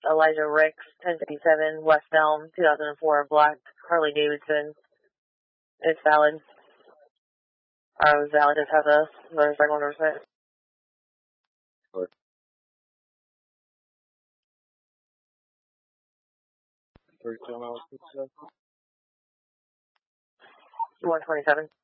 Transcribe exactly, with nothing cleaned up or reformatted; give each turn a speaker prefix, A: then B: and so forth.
A: Elijah Ricks, ten fifty-seven, West Elm, two thousand four, black Harley Davidson. It's valid. I was valid, just have a motorcycle number set.
B: Sure. thirty-two miles.
A: one twenty-seven.